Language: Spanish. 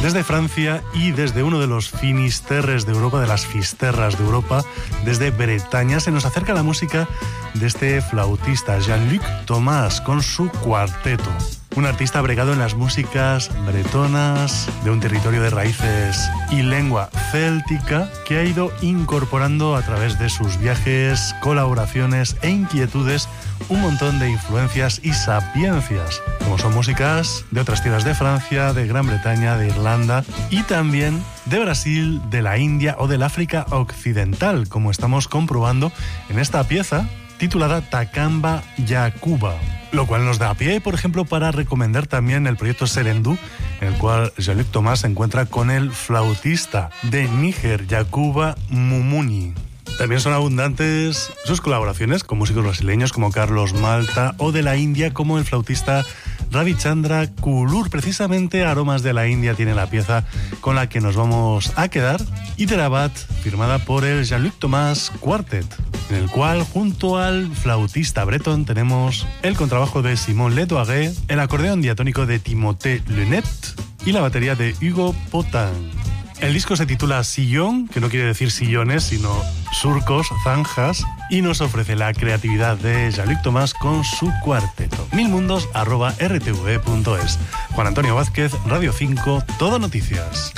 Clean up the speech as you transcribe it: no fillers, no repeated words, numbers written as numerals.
Desde Francia y desde uno de los finisterres de Europa, de las fisterras de Europa, desde Bretaña, se nos acerca la música de este flautista Jean-Luc Thomas con su cuarteto. Un artista bregado en las músicas bretonas, de un territorio de raíces y lengua céltica, que ha ido incorporando a través de sus viajes, colaboraciones e inquietudes un montón de influencias y sapiencias, como son músicas de otras tierras de Francia, de Gran Bretaña, de Irlanda y también de Brasil, de la India o del África Occidental, como estamos comprobando en esta pieza titulada Takamba Yakuba. Lo cual nos da pie, por ejemplo, para recomendar también el proyecto Serendú, en el cual Jean-Luc Thomas se encuentra con el flautista de Níger, Yakuba Mumuni. También son abundantes sus colaboraciones con músicos brasileños como Carlos Malta o de la India como el flautista Ravichandra Kulur. Precisamente Aromas de la India tiene la pieza con la que nos vamos a quedar, Hyderabad, firmada por el Jean-Luc Thomas Quartet, en el cual junto al flautista bretón tenemos el contrabajo de Simon Ledoiré, el acordeón diatónico de Timothée Lunet y la batería de Hugo Potin. El disco se titula Sillón, que no quiere decir sillones, sino surcos, zanjas, y nos ofrece la creatividad de Jean-Luc Thomas con su cuarteto. milmundos@rtve.es. Juan Antonio Vázquez, Radio 5, Todo Noticias.